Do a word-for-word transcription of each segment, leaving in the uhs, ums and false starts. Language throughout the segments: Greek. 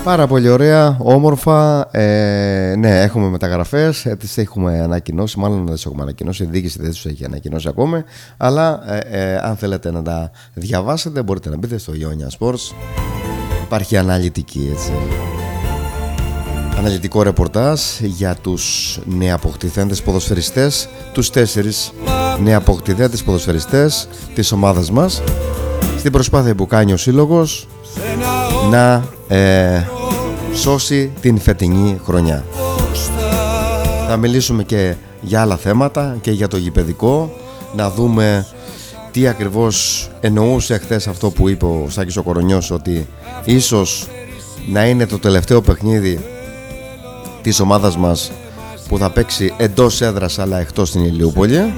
Πάρα πολύ ωραία, όμορφα. Ε, ναι, έχουμε μεταγραφές. Ε, τις έχουμε ανακοινώσει. Μάλλον δεν τις έχουμε ανακοινώσει. Η διοίκηση δεν τις έχει ανακοινώσει ακόμα. Αλλά ε, ε, αν θέλετε να τα διαβάσετε, μπορείτε να μπείτε στο Ionia Sports. Υπάρχει αναλυτική, έτσι, αναλυτικό ρεπορτάζ για τους νεαποκτηθέντες ποδοσφαιριστές, τους τέσσερις νεαποκτηθέντες ποδοσφαιριστές της ομάδας μας, στην προσπάθεια που κάνει ο σύλλογος να ε, σώσει την φετινή χρονιά. Θα μιλήσουμε και για άλλα θέματα και για το γηπεδικό, να δούμε τι ακριβώς εννοούσε χθες αυτό που είπε ο Σάκης ο Κορονιός, ότι ίσως να είναι το τελευταίο παιχνίδι της ομάδας μας που θα παίξει εντός έδρας αλλά εκτός στην Ηλιούπολη,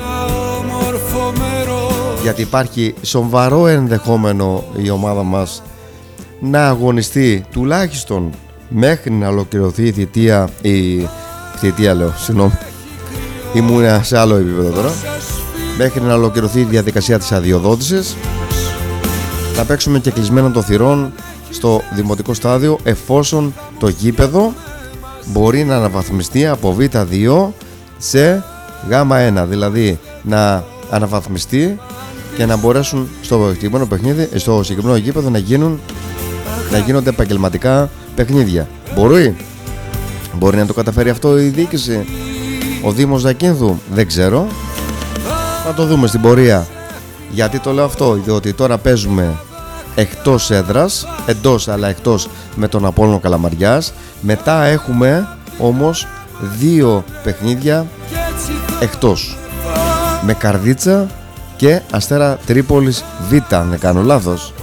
γιατί υπάρχει σοβαρό ενδεχόμενο η ομάδα μας να αγωνιστεί τουλάχιστον μέχρι να ολοκληρωθεί η θητεία, η θητεία λέω, συγγνώμη, ήμουν σε άλλο επίπεδο τώρα, μέχρι να ολοκληρωθεί η διαδικασία της αδειοδότησης. Θα παίξουμε και κλεισμένα των θυρών στο δημοτικό στάδιο, εφόσον το γήπεδο μπορεί να αναβαθμιστεί από β δύο σε γ ένα, δηλαδή να αναβαθμιστεί και να μπορέσουν στο συγκεκριμένο παιχνίδι, στο συγκεκριμένο γήπεδο να γίνουν να γίνονται επαγγελματικά παιχνίδια. Μπορεί, μπορεί να το καταφέρει αυτό η διοίκηση, ο Δήμος Ζακίνθου, δεν ξέρω. Θα το δούμε στην πορεία. Γιατί το λέω αυτό? Διότι τώρα παίζουμε εκτός έδρας, εντός αλλά εκτός με τον Απόλλωνο Καλαμαριάς. Μετά έχουμε όμως δύο παιχνίδια εκτός, με Καρδίτσα και Αστέρα Τρίπολης Β, αν δεν κάνω λάθος.